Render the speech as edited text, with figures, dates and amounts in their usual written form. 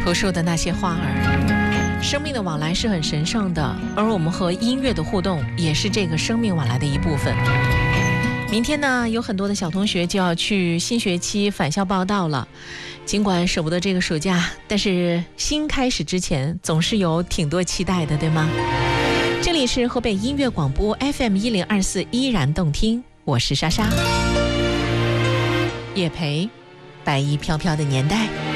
朴树的那些花儿。生命的往来是很神圣的，而我们和音乐的互动也是这个生命往来的一部分。明天呢，有很多的小同学就要去新学期返校报到了。尽管舍不得这个暑假，但是新开始之前总是有挺多期待的，对吗？这里是河北音乐广播 FM1024，依然动听，我是莎莎。叶培，白衣飘飘的年代。